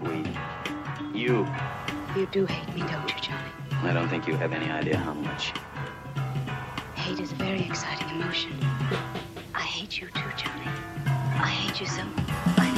We. You. You do hate me, don't you, Johnny? I don't think you have any idea how much. Hate is a very exciting emotion. I hate you too, Johnny. I hate you so. I